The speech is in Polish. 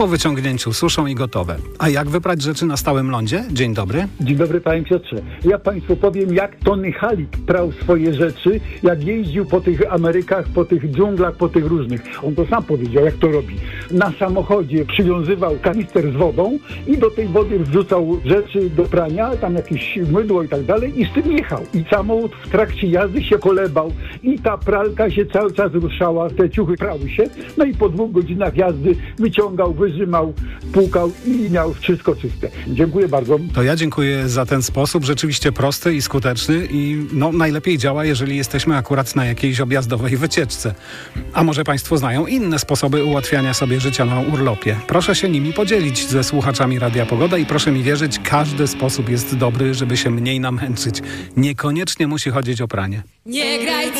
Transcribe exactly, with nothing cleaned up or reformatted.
Po wyciągnięciu suszą i gotowe. A jak wyprać rzeczy na stałym lądzie? Dzień dobry. Dzień dobry, panie Piotrze. Ja państwu powiem, jak Tony Halik prał swoje rzeczy, jak jeździł po tych Amerykach, po tych dżunglach, po tych różnych. On to sam powiedział, jak to robi. Na samochodzie przywiązywał kanister z wodą i do tej wody wrzucał rzeczy do prania, tam jakieś mydło i tak dalej i z tym jechał. I samochód w trakcie jazdy się kolebał i ta pralka się cały czas ruszała, te ciuchy prały się. No i po dwóch godzinach jazdy wyciągał, wyrzymał, płukał i miał wszystko czyste. Dziękuję bardzo. To ja dziękuję za ten sposób, rzeczywiście prosty i skuteczny i no, najlepiej działa, jeżeli jesteśmy akurat na jakiejś objazdowej wycieczce. A może państwo znają inne sposoby ułatwiania sobie życia na urlopie? Proszę się nimi podzielić ze słuchaczami Radia Pogoda i proszę mi wierzyć, każdy sposób jest dobry, żeby się mniej namęczyć. Niekoniecznie musi chodzić o pranie. Nie graj